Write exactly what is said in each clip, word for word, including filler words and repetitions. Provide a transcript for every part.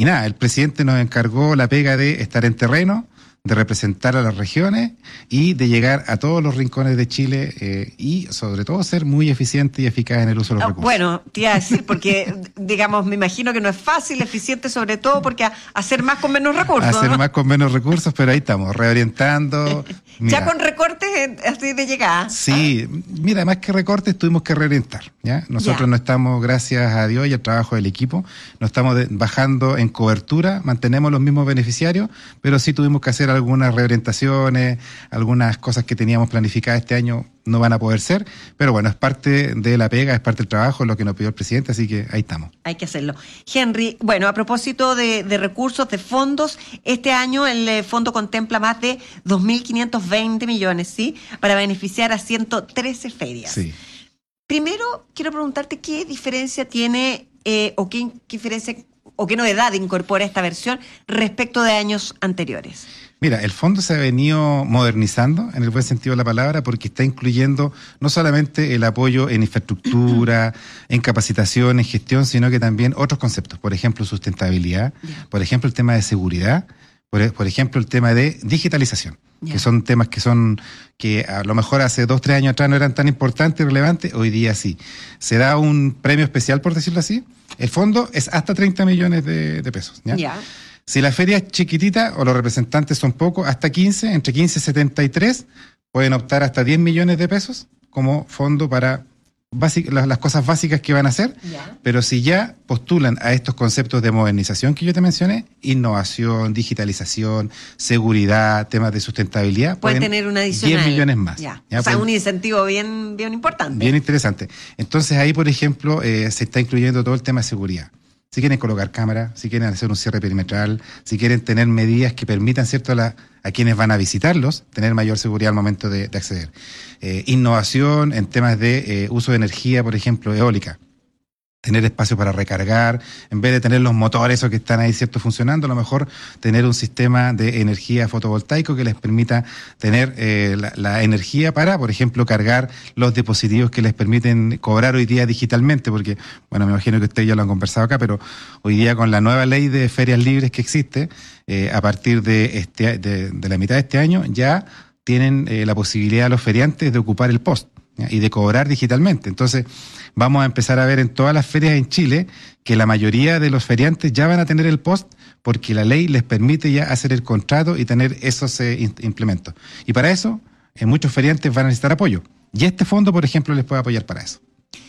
y nada, el presidente nos encargó la pega de estar en terreno, de representar a las regiones y de llegar a todos los rincones de Chile eh, y sobre todo ser muy eficiente y eficaz en el uso de los recursos. Bueno, te iba a decir, porque digamos, me imagino que no es fácil, eficiente sobre todo, porque a, hacer más con menos recursos. Hacer ¿no? más con menos recursos, pero ahí estamos, reorientando. Mira, ya con recortes así de llegada. Sí, ¿ah? Mira, más que recortes tuvimos que reorientar. ¿ya? Nosotros ya. no estamos, gracias a Dios y al trabajo del equipo, no estamos de, bajando en cobertura, mantenemos los mismos beneficiarios, pero sí tuvimos que hacer algunas reorientaciones, algunas cosas que teníamos planificadas este año no van a poder ser, pero bueno, es parte de la pega, es parte del trabajo, lo que nos pidió el presidente, así que ahí estamos. Hay que hacerlo. Henry, bueno, a propósito de, de recursos, de fondos, este año el eh, fondo contempla más de dos mil quinientos veinte millones, ¿sí? Para beneficiar a ciento trece ferias. Sí. Primero, quiero preguntarte qué diferencia tiene eh, o qué, qué diferencia o qué novedad incorpora esta versión respecto de años anteriores. Mira, el fondo se ha venido modernizando en el buen sentido de la palabra porque está incluyendo no solamente el apoyo en infraestructura, en capacitación, en gestión, sino que también otros conceptos, por ejemplo, sustentabilidad, yeah. por ejemplo, el tema de seguridad, por, por ejemplo, el tema de digitalización, yeah. que son temas que son que a lo mejor hace dos, tres años atrás no eran tan importantes y relevantes, hoy día sí. Se da un premio especial, por decirlo así. El fondo es hasta treinta millones de, de pesos, ¿ya? Yeah. Si la feria es chiquitita o los representantes son pocos, hasta quince, entre quince y setenta y tres, pueden optar hasta diez millones de pesos como fondo para básic, las, las cosas básicas que van a hacer. Yeah. Pero si ya postulan a estos conceptos de modernización que yo te mencioné, innovación, digitalización, seguridad, temas de sustentabilidad, pueden, pueden tener un adicional. diez millones más. Yeah. ¿ya? O sea, pueden, un incentivo bien, bien importante. Bien interesante. Entonces ahí, por ejemplo, eh, se está incluyendo todo el tema de seguridad. Si quieren colocar cámaras, si quieren hacer un cierre perimetral, si quieren tener medidas que permitan, ¿cierto?, a, la, a quienes van a visitarlos, tener mayor seguridad al momento de, de acceder. Eh, innovación en temas de eh, uso de energía, por ejemplo, eólica. Tener espacio para recargar, en vez de tener los motores esos que están ahí, ¿cierto?, funcionando, a lo mejor tener un sistema de energía fotovoltaico que les permita tener eh, la, la energía para, por ejemplo, cargar los dispositivos que les permiten cobrar hoy día digitalmente, porque, bueno, me imagino que ustedes ya lo han conversado acá, pero hoy día con la nueva ley de ferias libres que existe, eh, a partir de, este, de, de la mitad de este año, ya tienen eh, la posibilidad los feriantes de ocupar el post, ¿ya? Y de cobrar digitalmente. Entonces, vamos a empezar a ver en todas las ferias en Chile que la mayoría de los feriantes ya van a tener el post porque la ley les permite ya hacer el contrato y tener esos eh, implementos. Y para eso, eh, muchos feriantes van a necesitar apoyo. Y este fondo, por ejemplo, les puede apoyar para eso.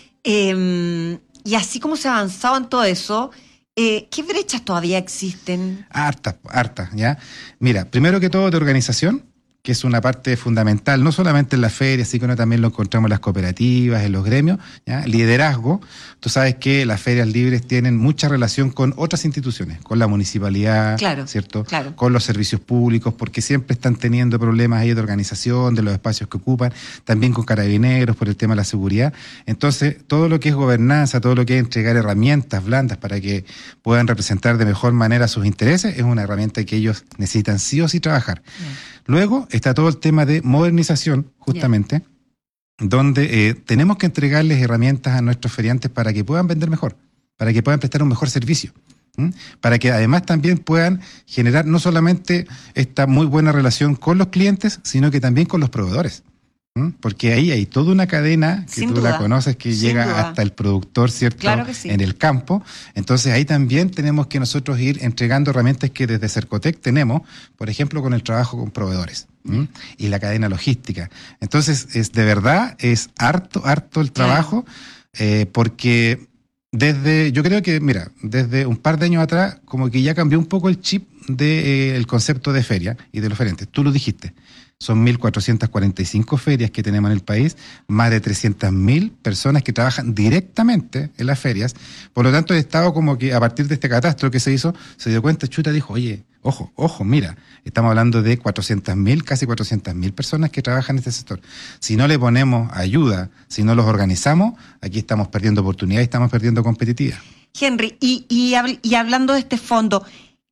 Eh, y así como se ha avanzado en todo eso, eh, ¿qué brechas todavía existen? Hartas, hartas, ¿ya? Mira, primero que todo de organización, que es una parte fundamental, no solamente en las ferias, sino también lo encontramos en las cooperativas, en los gremios, ¿ya? Liderazgo. Tú sabes que las ferias libres tienen mucha relación con otras instituciones, con la municipalidad, claro, ¿cierto? Claro. Con los servicios públicos, porque siempre están teniendo problemas ahí de organización, de los espacios que ocupan, también con carabineros por el tema de la seguridad. Entonces, todo lo que es gobernanza, todo lo que es entregar herramientas blandas para que puedan representar de mejor manera sus intereses, es una herramienta que ellos necesitan sí o sí trabajar. Yeah. Luego está todo el tema de modernización, justamente, yeah. donde eh, tenemos que entregarles herramientas a nuestros feriantes para que puedan vender mejor, para que puedan prestar un mejor servicio, ¿m? Para que además también puedan generar no solamente esta muy buena relación con los clientes, sino que también con los proveedores. ¿m? Porque ahí hay toda una cadena que Sin tú duda. la conoces que Sin llega duda. hasta el productor, ¿cierto? Claro que sí. En el campo. Entonces ahí también tenemos que nosotros ir entregando herramientas que desde Cercotec tenemos, por ejemplo, con el trabajo con proveedores. ¿m? Y la cadena logística. Entonces, es de verdad, es harto, harto el trabajo, eh, porque desde, yo creo que, mira, desde un par de años atrás, como que ya cambió un poco el chip del de, eh, concepto de feria y de los feriantes. Tú lo dijiste. Son mil cuatrocientas cuarenta y cinco ferias que tenemos en el país, más de trescientas mil personas que trabajan directamente en las ferias. Por lo tanto, el Estado como que a partir de este catastro que se hizo, se dio cuenta, chuta, dijo, oye, ojo, ojo, mira, estamos hablando de cuatrocientas mil, casi cuatrocientas mil personas que trabajan en este sector. Si no le ponemos ayuda, si no los organizamos, aquí estamos perdiendo oportunidades, estamos perdiendo competitividad. Henry, y, y, y hablando de este fondo,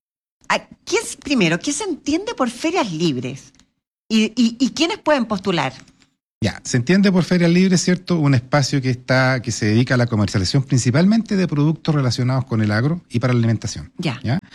¿qué es, primero, qué se entiende por ferias libres? ¿Y, y, y quiénes pueden postular? Ya, se entiende por ferias libres, ¿cierto? Un espacio que está, que se dedica a la comercialización principalmente de productos relacionados con el agro y para la alimentación. Ya. ¿ya?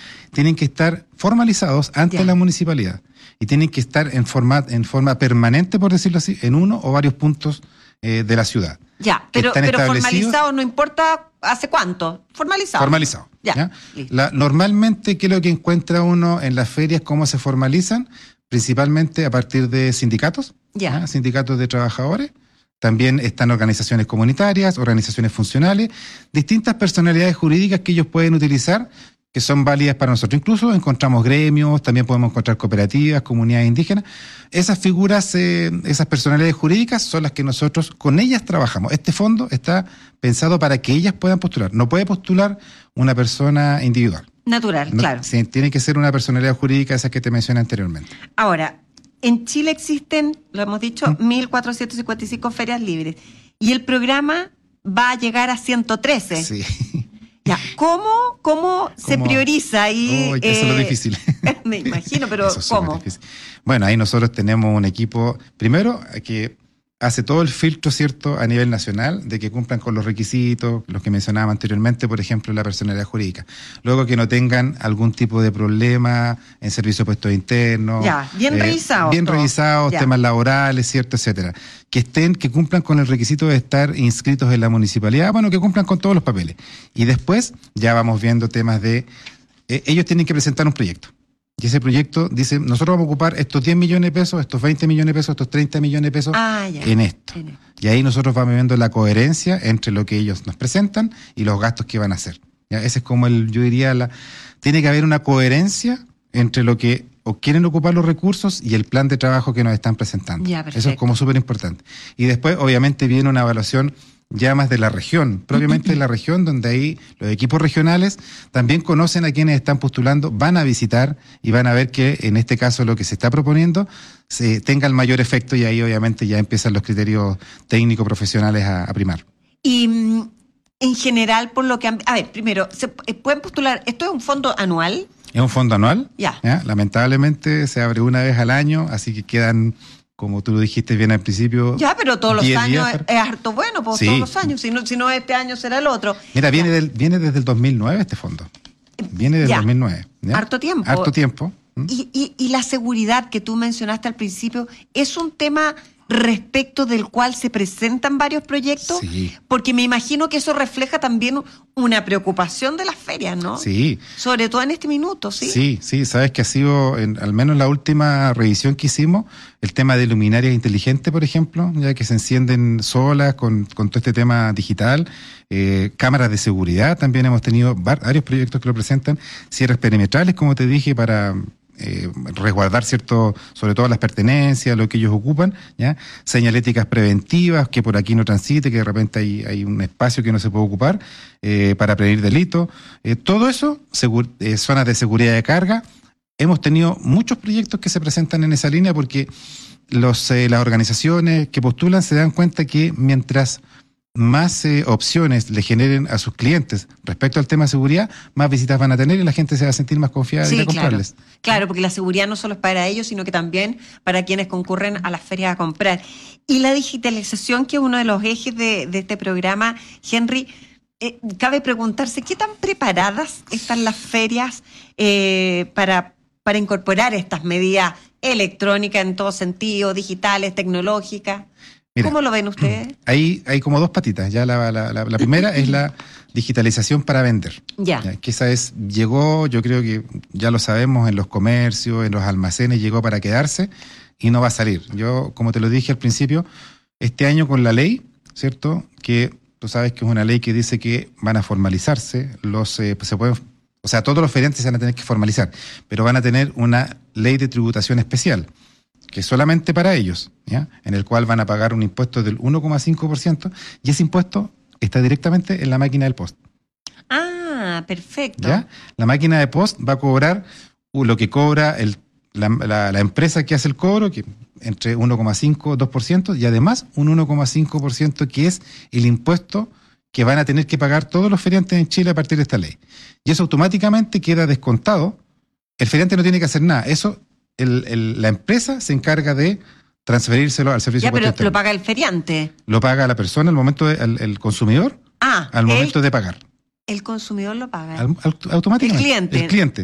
tienen que estar formalizados ante Ya. la municipalidad y tienen que estar en forma, en forma permanente, por decirlo así, en uno o varios puntos eh, de la ciudad. Ya, pero, Están pero establecidos- formalizado no importa hace cuánto. Formalizado. Formalizado. Ya. ¿ya? Listo. La- normalmente, ¿qué es lo que encuentra uno en las ferias? ¿Cómo se formalizan? Principalmente a partir de sindicatos, Ya. ¿ya? Sindicatos de trabajadores. También están organizaciones comunitarias, organizaciones funcionales, distintas personalidades jurídicas que ellos pueden utilizar, que son válidas para nosotros. Incluso encontramos gremios, también podemos encontrar cooperativas, comunidades indígenas. Esas figuras, eh, esas personalidades jurídicas son las que nosotros con ellas trabajamos. Este fondo está pensado para que ellas puedan postular. No puede postular una persona individual. Natural, No, claro. sí, tiene que ser una personalidad jurídica, esa que te mencioné anteriormente. Ahora, en Chile existen, lo hemos dicho, ¿Mm? mil cuatrocientas cincuenta y cinco ferias libres. Y el programa va a llegar a ciento trece. Sí. Ya, ¿cómo, cómo se ¿Cómo? prioriza ahí? Uy, eso es lo eh, difícil. Me imagino, pero Eso es súper ¿cómo? difícil. Bueno, ahí nosotros tenemos un equipo, primero, que hace todo el filtro, ¿cierto?, a nivel nacional, de que cumplan con los requisitos, los que mencionaba anteriormente, por ejemplo, la personalidad jurídica. Luego que no tengan algún tipo de problema en servicio de puestos internos. Ya, bien revisados Bien todos. revisados, Ya. temas laborales, ¿cierto?, etcétera. Que estén, que cumplan con el requisito de estar inscritos en la municipalidad, bueno, que cumplan con todos los papeles. Y después ya vamos viendo temas de, eh, ellos tienen que presentar un proyecto. Y ese proyecto dice, nosotros vamos a ocupar estos diez millones de pesos, estos veinte millones de pesos, estos treinta millones de pesos Ah, ya. en esto. En esto. Y ahí nosotros vamos viendo la coherencia entre lo que ellos nos presentan y los gastos que van a hacer. ¿Ya? Ese es como el, yo diría, la, tiene que haber una coherencia entre lo que o quieren ocupar los recursos y el plan de trabajo que nos están presentando. Ya, Eso es perfecto. como súper importante. Y después, obviamente, viene una evaluación ya más de la región, propiamente de la región, donde ahí los equipos regionales también conocen a quienes están postulando, van a visitar y van a ver que en este caso lo que se está proponiendo se tenga el mayor efecto y ahí obviamente ya empiezan los criterios técnicos profesionales a, a primar. Y mm, en general, por lo que han... A ver, primero, ¿se eh, pueden postular? ¿Esto es un fondo anual? Es un fondo anual, Ya. ¿ya? Lamentablemente se abre una vez al año, así que quedan, como tú lo dijiste bien al principio. Ya, pero todos los diez años días es, para- es harto bueno, pues Sí. todos los años. Si no, si no este año será el otro. Mira, viene, Ya. del, viene desde el dos mil nueve este fondo. Viene del Ya. dos mil nueve. ¿ya? Harto tiempo. Harto tiempo. ¿Mm? Y, y, y la seguridad que tú mencionaste al principio, ¿es un tema respecto del cual se presentan varios proyectos? Sí. Porque me imagino que eso refleja también una preocupación de las ferias, ¿no? Sí. Sobre todo en este minuto, ¿sí? Sí, sí, sabes que ha sido, en, al menos la última revisión que hicimos, el tema de luminarias inteligentes, por ejemplo, ya que se encienden solas con, con todo este tema digital, eh, cámaras de seguridad, también hemos tenido var- varios proyectos que lo presentan, cierres perimetrales, como te dije, para eh, resguardar cierto, sobre todo las pertenencias, lo que ellos ocupan, ya, señaléticas preventivas, que por aquí no transite, que de repente hay, hay un espacio que no se puede ocupar, eh, para prevenir delitos, eh, todo eso, segur- eh, zonas de seguridad de carga. Hemos tenido muchos proyectos que se presentan en esa línea porque los, eh, las organizaciones que postulan se dan cuenta que mientras más eh, opciones le generen a sus clientes respecto al tema de seguridad, más visitas van a tener y la gente se va a sentir más confiada de ir Sí, a claro. comprarles. Claro, porque la seguridad no solo es para ellos, sino que también para quienes concurren a las ferias a comprar. Y la digitalización, que es uno de los ejes de, de este programa, Henry, eh, cabe preguntarse, ¿qué tan preparadas están las ferias eh, para, para incorporar estas medidas electrónicas en todo sentido, digitales, tecnológicas? Mira, ¿Cómo lo ven ustedes? Hay, hay como dos patitas. Ya la, la, la, la primera es la digitalización para vender. Ya. Ya, que esa es, llegó, yo creo que ya lo sabemos, en los comercios, en los almacenes, llegó para quedarse y no va a salir. Yo, como te lo dije al principio, este año con la ley, ¿cierto? Que tú sabes que es una ley que dice que van a formalizarse, los eh, pues se pueden, o sea, todos los feriantes se van a tener que formalizar, pero van a tener una ley de tributación especial, que es solamente para ellos, ¿ya? En el cual van a pagar un impuesto del uno coma cinco por ciento y ese impuesto está directamente en la máquina del post. Ah, perfecto. ¿Ya? La máquina de post va a cobrar uh, lo que cobra el, la, la, la empresa que hace el cobro, que entre uno coma cinco y dos por ciento, y además un uno coma cinco por ciento que es el impuesto que van a tener que pagar todos los feriantes en Chile a partir de esta ley. Y eso automáticamente queda descontado. El feriante no tiene que hacer nada. Eso, el, el, la empresa se encarga de transferírselo al servicio Ya, de puesto pero interno. lo paga el feriante. Lo paga la persona al momento, de, el, el consumidor, Ah, al el- momento de pagar. el consumidor lo paga. Al- al- automáticamente. El cliente. El cliente.